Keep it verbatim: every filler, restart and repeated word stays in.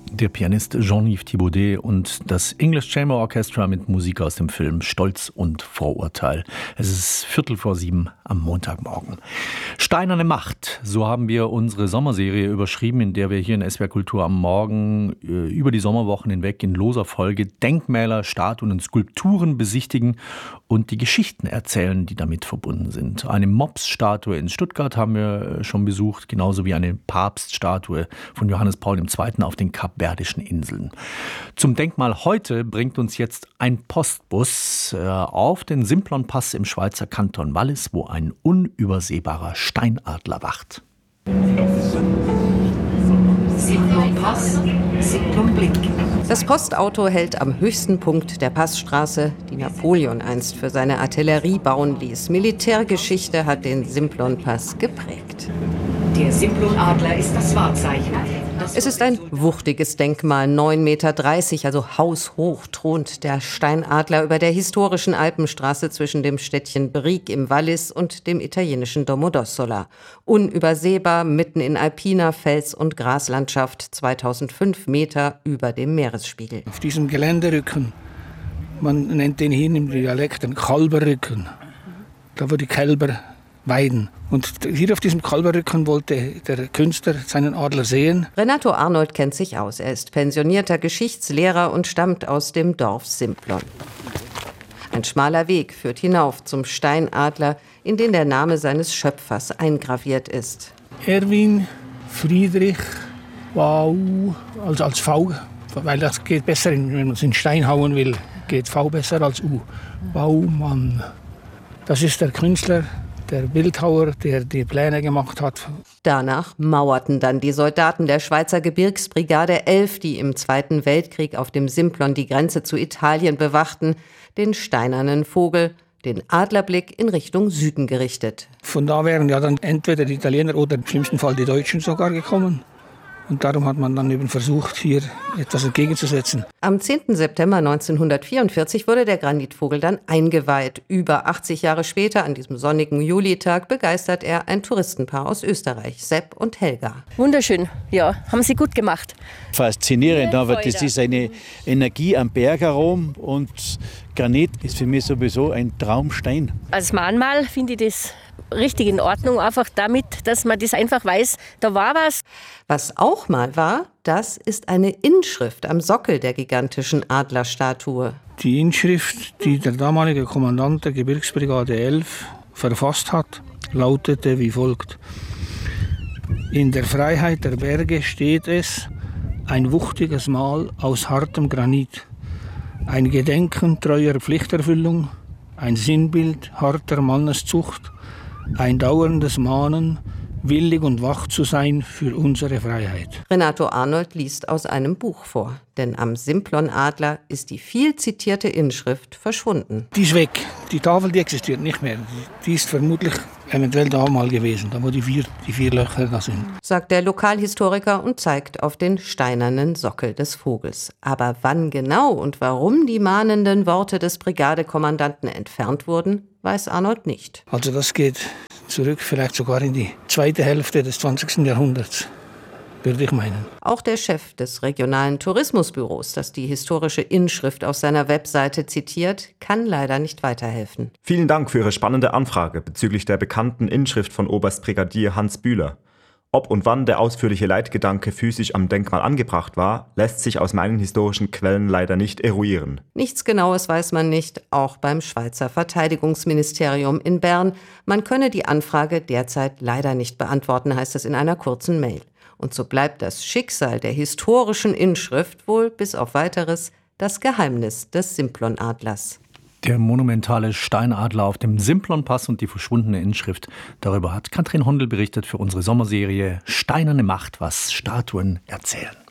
Der Pianist Jean-Yves Thibaudet und das English Chamber Orchestra mit Musik aus dem Film Stolz und Vorurteil. Es ist Viertel vor sieben am Montagmorgen. Steinerne Macht, so haben wir unsere Sommerserie überschrieben, in der wir hier in S W R Kultur am Morgen äh, über die Sommerwochen hinweg in loser Folge Denkmäler, Statuen und Skulpturen besichtigen und die Geschichten erzählen, die damit verbunden sind. Eine Mops-Statue in Stuttgart haben wir schon besucht, genauso wie eine Papststatue von Johannes Paul der Zweite auf den Kapverdischen Inseln. Zum Denkmal heute bringt uns jetzt ein Postbus äh, auf den Simplon-Pass im Schweizer Kanton Wallis, wo ein unübersehbarer Steinadler wacht. Simplon-Pass, Simplon-Blick. Das Postauto hält am höchsten Punkt der Passstraße, die Napoleon einst für seine Artillerie bauen ließ. Militärgeschichte hat den Simplon-Pass geprägt. Der Simplon-Adler ist das Wahrzeichen. Es ist ein wuchtiges Denkmal, neun Meter dreißig, also haushoch thront der Steinadler über der historischen Alpenstraße zwischen dem Städtchen Brieg im Wallis und dem italienischen Domodossola. Unübersehbar mitten in alpiner Fels- und Graslandschaft, zweitausendfünf Meter über dem Meeresspiegel. Auf diesem Geländerücken, man nennt den hier im Dialekt den Kalberrücken, da wo die Kälber weiden. Und hier auf diesem Kalberrücken wollte der Künstler seinen Adler sehen. Renato Arnold kennt sich aus. Er ist pensionierter Geschichtslehrer und stammt aus dem Dorf Simplon. Ein schmaler Weg führt hinauf zum Steinadler, in den der Name seines Schöpfers eingraviert ist. Erwin Friedrich Wow, also als V, weil das geht besser, wenn man es in Stein hauen will, geht V besser als U. Baumann. Das ist der Künstler, der Bildhauer, der die Pläne gemacht hat. Danach mauerten dann die Soldaten der Schweizer Gebirgsbrigade elf, die im Zweiten Weltkrieg auf dem Simplon die Grenze zu Italien bewachten, den steinernen Vogel, den Adlerblick in Richtung Süden gerichtet. Von da wären ja dann entweder die Italiener oder im schlimmsten Fall die Deutschen sogar gekommen. Und darum hat man dann eben versucht, hier etwas entgegenzusetzen. Am zehnten September neunzehnhundertvierundvierzig wurde der Granitvogel dann eingeweiht. Über achtzig Jahre später, an diesem sonnigen Julitag, begeistert er ein Touristenpaar aus Österreich, Sepp und Helga. Wunderschön, ja, haben sie gut gemacht. Faszinierend, aber das ist eine Energie am Berg herum und Granit ist für mich sowieso ein Traumstein. Als Mahnmal finde ich das richtig in Ordnung, einfach damit, dass man das einfach weiß, da war was. Was auch mal war, das ist eine Inschrift am Sockel der gigantischen Adlerstatue. Die Inschrift, die der damalige Kommandant der Gebirgsbrigade elf verfasst hat, lautete wie folgt: In der Freiheit der Berge steht es, ein wuchtiges Mahl aus hartem Granit, ein Gedenken treuer Pflichterfüllung, ein Sinnbild harter Manneszucht, ein dauerndes Mahnen, willig und wach zu sein für unsere Freiheit. Renato Arnold liest aus einem Buch vor. Denn am Simplon-Adler ist die viel zitierte Inschrift verschwunden. Die ist weg. Die Tafel, die existiert nicht mehr. Die ist vermutlich eventuell da mal gewesen, da wo die vier, die vier Löcher da sind. Sagt der Lokalhistoriker und zeigt auf den steinernen Sockel des Vogels. Aber wann genau und warum die mahnenden Worte des Brigadekommandanten entfernt wurden, weiß Arnold nicht. Also das geht zurück vielleicht sogar in die zweite Hälfte des zwanzigsten Jahrhunderts, würde ich meinen. Auch der Chef des regionalen Tourismusbüros, das die historische Inschrift auf seiner Webseite zitiert, kann leider nicht weiterhelfen. Vielen Dank für Ihre spannende Anfrage bezüglich der bekannten Inschrift von Oberstbrigadier Hans Bühler. Ob und wann der ausführliche Leitgedanke physisch am Denkmal angebracht war, lässt sich aus meinen historischen Quellen leider nicht eruieren. Nichts Genaues weiß man nicht, auch beim Schweizer Verteidigungsministerium in Bern. Man könne die Anfrage derzeit leider nicht beantworten, heißt es in einer kurzen Mail. Und so bleibt das Schicksal der historischen Inschrift wohl bis auf Weiteres das Geheimnis des Simplon-Adlers. Der monumentale Steinadler auf dem Simplon-Pass und die verschwundene Inschrift. Darüber hat Katrin Hondel berichtet für unsere Sommerserie Steinerne Macht, was Statuen erzählen.